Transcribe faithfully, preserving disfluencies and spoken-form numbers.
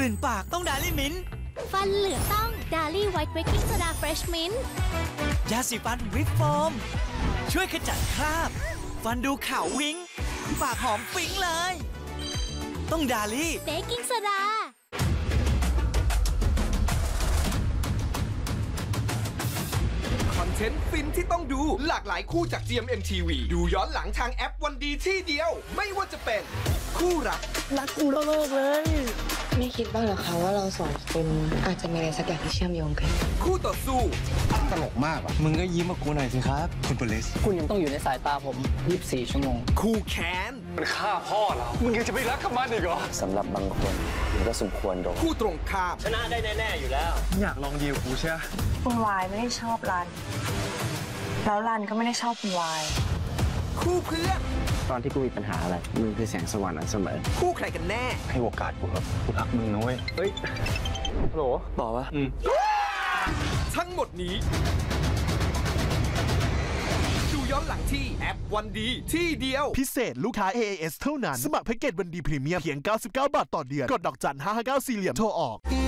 ลื่นปากต้องดาลี่มิ้นฟันเหลืองต้องดาลี่ไวท์เบกกิ้งโซดาเฟรชมิ้นยาสีฟันวิปโฟมช่วยขจัดคราบฟันดูขาววิ้งปากหอมปิ๊งเลยต้องดาลี่เบกกิ้งโซดาคอนเทนต์ฟินที่ต้องดูหลากหลายคู่จาก จี เอ็ม เอ็ม ที วี ดูย้อนหลังทางแอปวันดีที่เดียวไม่ว่าจะเป็นคู่รักรักกูโลกเลยไม่คิดบ้างเหรอคะว่าเราสองคนอาจจะมีอะไรสักอย่างที่เชื่อมโยงกันคู่ต่อสู้ตลกมากอ่ะมึงก็ยิ้มมากูหน่อยสิครับคุณโปลิสคุณยังต้องอยู่ในสายตาผมยี่สิบสี่ชั่วโมงคู่แค้นมันฆ่าพ่อเรามึงยังจะไปรักกับมันอีกเหรอสำหรับบางคนมันก็สมควรโดนคู่ตรงข้ามชนะได้แน่ๆอยู่แล้วอยากลองดีกับกูใช่ไหมคุณวายไม่ได้ชอบรันแล้วรันก็ไม่ได้ชอบคุณวายคู่เพื่อนตอนที่กูมีปัญหาอะไรมึงคือแสงสว่างอันเสมอคู่ใครกันแน่ให้โอกาสกูครับกูรักมึงนะเว้ยเฮ้ยฮัลโหลต่อปะอืมทั้งหมดนี้ดูย้อนหลังที่แอปวันดีที่เดียวพิเศษลูกค้า เอ เอ เอส เท่านั้นสมัครแพ็กเกจวันดีพรีเมียมเพียงเก้าสิบเก้าบาทต่อเดือนกดดอกจันห้าห้าเก้าสี่เหลี่ยมโทรออก